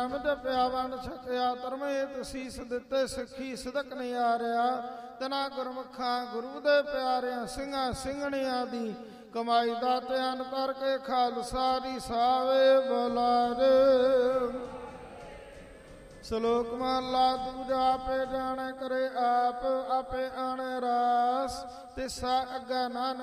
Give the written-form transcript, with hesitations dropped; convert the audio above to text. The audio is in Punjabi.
ਨਾਮ ਜਪਿਆ ਵੰਡ ਛਕਿਆ ਧਰਮ ਹੇਤ ਸੀਸ ਦਿੱਤੇ ਸਿੱਖੀ ਸਿਦਕ ਨਿਆਰਿਆ ਤਨਾ ਗੁਰਮੁਖਾਂ ਗੁਰੂ ਦੇ ਪਿਆਰਿਆਂ ਸਿੰਘਾਂ ਸਿੰਘਣੀਆਂ ਦੀ ਕਮਾਈ ਦਾ ਧਿਆਨ ਕਰਕੇ ਖਾਲਸਾ ਦੀ ਸਾਵੇ ਬੁਲਾਰੇ। ਸ਼ਲੋਕ ਮਹਲਾ ਦੂਜਾ। ਆਪੇ ਜਾਣੇ ਕਰੇ ਆਪ ਆਪੇ ਆਣੇ ਰਾਸ ਤਿਸਾ ਅੱਗਾ ਨਾਨਕ